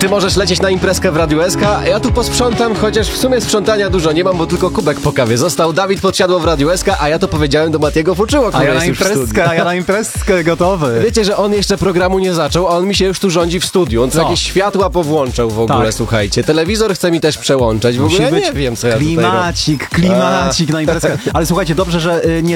Ty możesz lecieć na imprezkę w Radiu SK, a ja tu posprzątam, chociaż w sumie sprzątania dużo nie mam, bo tylko kubek po kawie został. Dawid Podsiadło w Radiu SK, a ja to powiedziałem do Matiego Fuczyło, który jest już w studiu. A ja na imprezkę gotowy. Wiecie, że on jeszcze programu nie zaczął, a on mi się już tu rządzi w studiu. On jakieś światła powłączał w ogóle, Tak. słuchajcie. Telewizor chce mi też przełączać. W ogóle ja nie wiem, co ja tutaj robię. Klimacik na imprezkę. Ale słuchajcie, dobrze, że nie